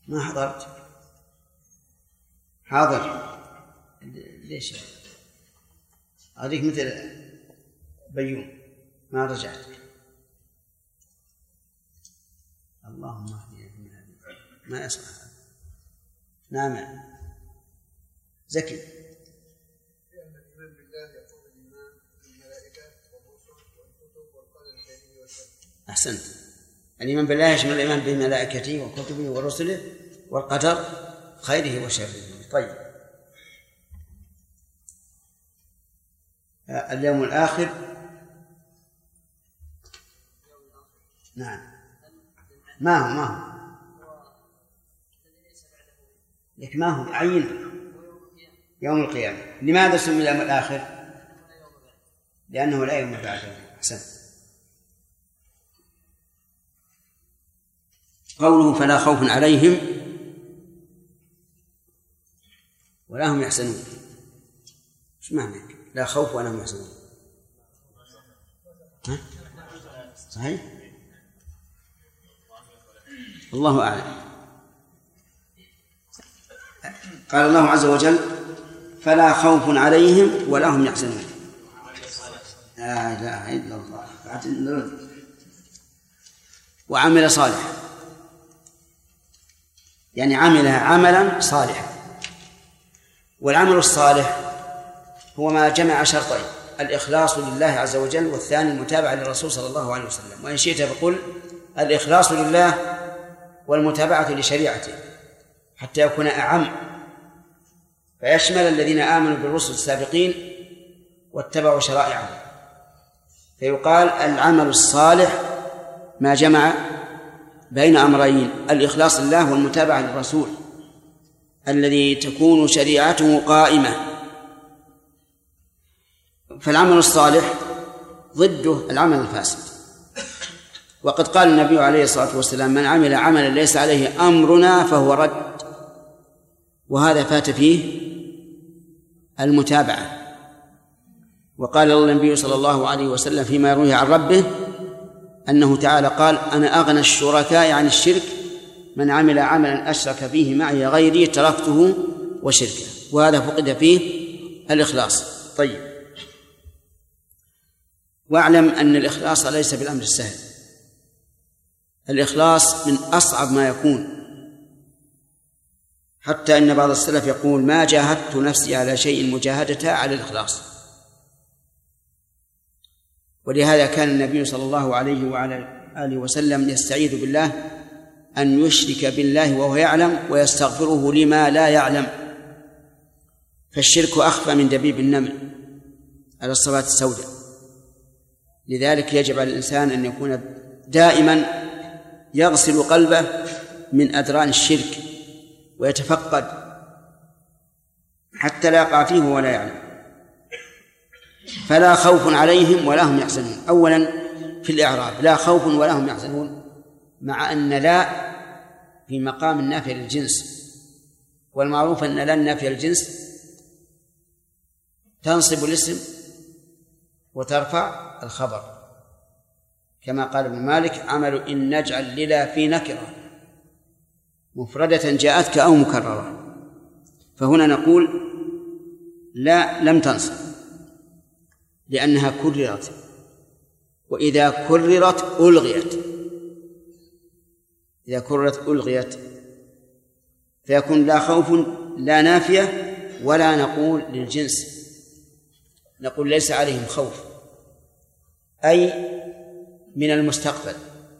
ما حضرت. حاضر. ليش هذيك مثل بيوم ما رجعت. اللهم اهدنا ما يصلح. نعم زكي. أحسنت. الإيمان بالله يشمل الإيمان بملائكته وكتبه ورسله والقدر خيره وشره. طيب اليوم الآخر. نعم ما هو لك ما هو عين يوم القيامة. لماذا سمي اليوم الآخر؟ لأنه لا يوم بعده. أحسن. قوله فلا خوف عليهم ولا هم يحزنون، ايش معنى لا خوف ولا هم يحزنون؟ صحيح؟ الله أعلم. قال الله عز وجل فلا خوف عليهم ولا هم يحزنون. لا إله إلا الله. وعمل صالحا، يعني عملها عملا صالحا. والعمل الصالح هو ما جمع شرطين: الإخلاص لله عز وجل، والثاني المتابعة للرسول صلى الله عليه وسلم. وإن شئت فقل الإخلاص لله والمتابعة لشريعته حتى يكون أعم، فيشمل الذين آمنوا بالرسل السابقين واتبعوا شرائعهم. فيقال العمل الصالح ما جمع بين أمرين: الإخلاص لله والمتابعة للرسول الذي تكون شريعته قائمة. فالعمل الصالح ضده العمل الفاسد. وقد قال النبي عليه الصلاة والسلام: من عمل عملا ليس عليه أمرنا فهو رد. وهذا فات فيه المتابعة. وقال النبي صلى الله عليه وسلم فيما يرويه عن ربه أنه تعالى قال: أنا أغنى الشركاء عن الشرك، من عمل عملا أشرك فيه معي غيري تركته وشركه. وهذا فقد فيه الإخلاص. طيب، واعلم أن الإخلاص ليس بالأمر السهل. الإخلاص من أصعب ما يكون، حتى إن بعض السلف يقول: ما جاهدت نفسي على شيء مجاهدتها على الإخلاص. ولهذا كان النبي صلى الله عليه وعلى آله وسلم يستعيذ بالله أن يشرك بالله وهو يعلم ويستغفره لما لا يعلم، فالشرك أخفى من دبيب النمل على الصفات السوداء. لذلك يجب على الإنسان أن يكون دائما يغسل قلبه من أدران الشرك ويتفقد حتى لا يقع فيه ولا يعلم. فلا خوف عليهم ولا هم يحزنون. أولا في الإعراب لا خوف ولا هم يحزنون، مع أن لا في مقام النافية للجنس، والمعروف أن لا النافية للجنس تنصب الاسم وترفع الخبر، كما قال ابن مالك: عمل إن نجعل للا في نكرة مفردة جاءتك أو مكررة. فهنا نقول لا لم تنصب لأنها كررت، وإذا كررت ألغيت. إذا كررت ألغيت، فيكون لا خوف لا نافية، ولا نقول للجنس، نقول ليس عليهم خوف، أي من المستقبل،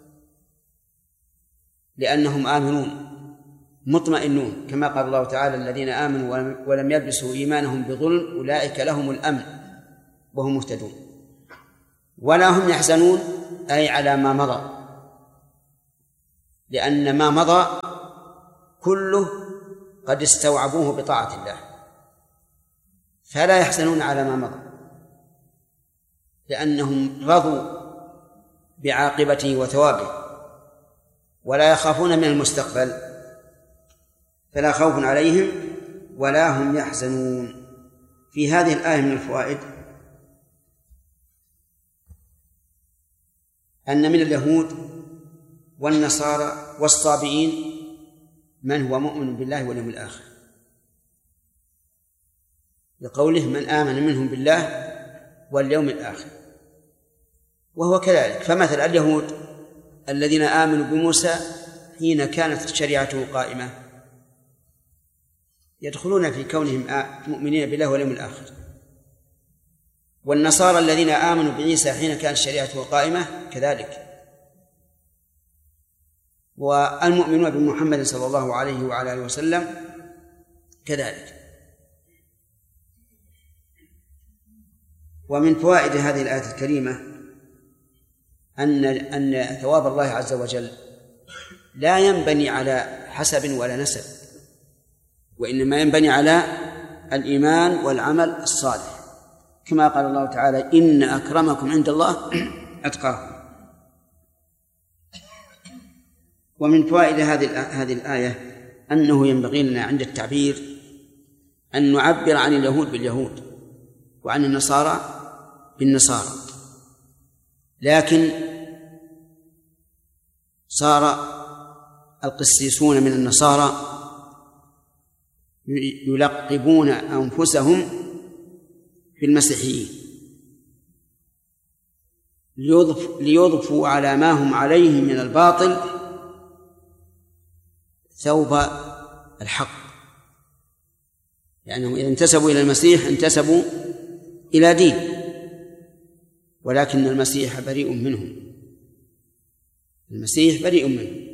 لأنهم آمنون مطمئنون، كما قال الله تعالى: الذين آمنوا ولم يلبسوا إيمانهم بظلم أولئك لهم الأمن وهم مهتدون. ولا هم يحزنون، أي على ما مضى، لأن ما مضى كله قد استوعبوه بطاعة الله، فلا يحزنون على ما مضى لأنهم رضوا بعاقبته وثوابه، ولا يخافون من المستقبل. فلا خوف عليهم ولا هم يحزنون. في هذه الآية من الفوائد أن من اليهود والنصارى والصابئين من هو مؤمن بالله واليوم الآخر، لقوله من آمن منهم بالله واليوم الآخر، وهو كذلك. فمثل اليهود الذين آمنوا بموسى حين كانت شريعته قائمة يدخلون في كونهم مؤمنين بالله واليوم الآخر، والنصارى الذين آمنوا بعيسى حين كانت شريعته قائمة كذلك، والمؤمنون بمحمد صلى الله عليه وعلى آله وسلم كذلك. ومن فوائد هذه الآية الكريمة أن ثواب الله عز وجل لا ينبني على حسب ولا نسب، وإنما ينبني على الإيمان والعمل الصالح، كما قال الله تعالى إن أكرمكم عند الله أتقاكم. ومن فوائد هذه الآية أنه ينبغي لنا عند التعبير أن نعبر عن اليهود باليهود وعن النصارى بالنصارى، لكن صار القسيسون من النصارى يلقبون أنفسهم بالمسيحيين ليضفوا على ما هم عليه من الباطل ثوب الحق، لأنهم إذا انتسبوا إلى المسيح انتسبوا إلى دين، ولكن المسيح بريء منهم، المسيح بريء منهم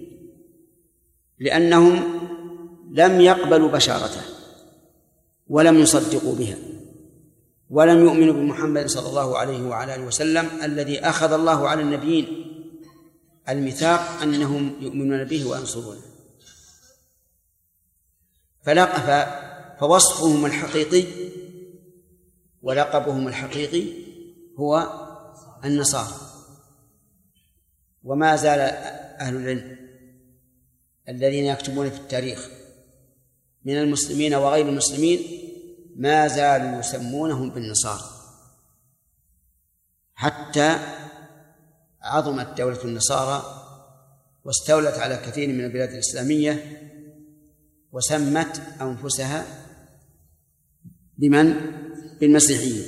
لأنهم لم يقبلوا بشارته ولم يصدقوا بها ولم يؤمنوا بمحمد صلى الله عليه وعلى آله وسلم الذي أخذ الله على النبيين الميثاق أنهم يؤمنون به وينصرونه. فوصفهم الحقيقي ولقبهم الحقيقي هو النصارى. وما زال أهل العلم الذين يكتبون في التاريخ من المسلمين وغير المسلمين ما زالوا يسمونهم بالنصارى حتى عظمت دولة النصارى واستولت على كثير من البلاد الإسلامية وسمت أنفسها بمن؟ بالمسيحيين.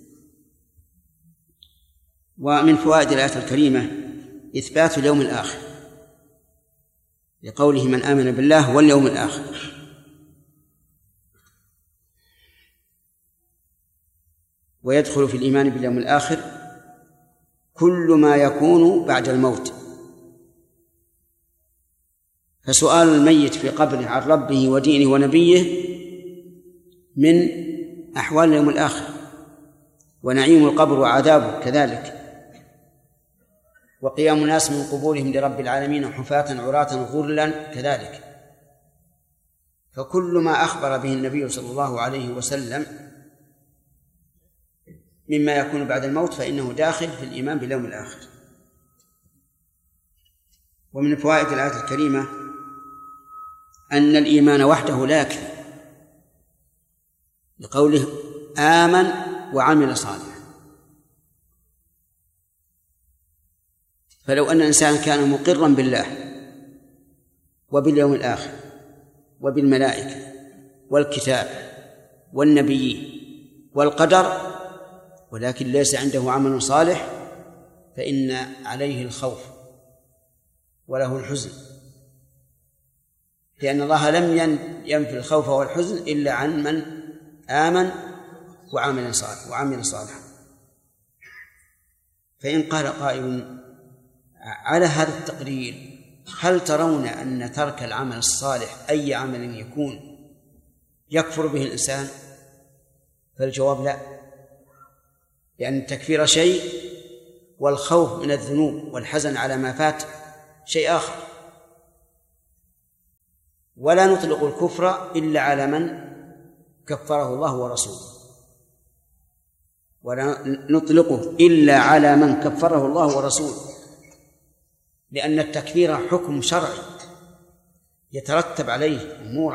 ومن فوائد الآية الكريمة إثبات اليوم الآخر لقوله من آمن بالله واليوم الآخر، ويدخل في الإيمان باليوم الآخر كل ما يكون بعد الموت، فسؤال الميت في قبره عن ربه ودينه ونبيه من أحوال اليوم الآخر، ونعيم القبر وعذابه كذلك، وقيام الناس من قبورهم لرب العالمين حفاة عراة غرلا كذلك. فكل ما أخبر به النبي صلى الله عليه وسلم مما يكون بعد الموت فإنه داخل في الإيمان باليوم الآخر. ومن فوائد الآية الكريمة أن الإيمان وحده لا يكفي، لقوله آمن وعمل صالحا. فلو أن الإنسان كان مقرا بالله وباليوم الآخر وبالملائكة والكتاب والنبيين والقدر ولكن ليس عنده عمل صالح فإن عليه الخوف وله الحزن، لأن الله لم ينفي الخوف والحزن إلا عن من آمن وعمل صالحا. فإن قال قائل على هذا التقرير هل ترون أن ترك العمل الصالح أي عمل يكون يكفر به الإنسان؟ فالجواب لا، لأن التكفير شيء والخوف من الذنوب والحزن على ما فات شيء آخر. ولا نطلق الكفر إلا على من كفره الله ورسوله، ولا نطلقه إلا على من كفره الله ورسوله، لأن التكفير حكم شرعي يترتب عليه أمور